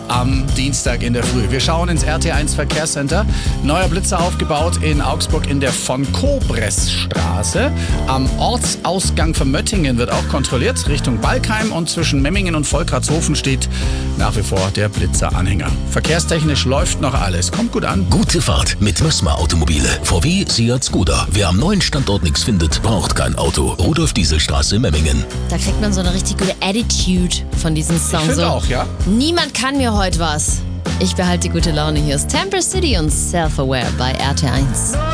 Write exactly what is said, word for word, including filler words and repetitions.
am Dienstag in der Früh. Wir schauen ins R T eins Verkehrscenter. Neuer Blitzer aufgebaut in Augsburg in der von Kobresstraße. Am Ortsausgang von Möttingen wird auch kontrolliert, Richtung Balkheim, und zwischen Memmingen und Volkratshofen steht nach wie vor der Blitzeranhänger. Verkehrstechnisch läuft noch alles. Kommt gut an. Gute Fahrt mit Mössmer Automobile. V W, Seat, Skoda. Wer am neuen Standort nichts findet, braucht kein Auto. Rudolf-Diesel-Straße, Memmingen. Da kriegt man so eine richtig gute Attitude von diesem Song. Ich finde so, auch, ja. Niemand kann mir heute was. Ich behalte die gute Laune. Hier ist Temper City und Self-Aware bei R T eins.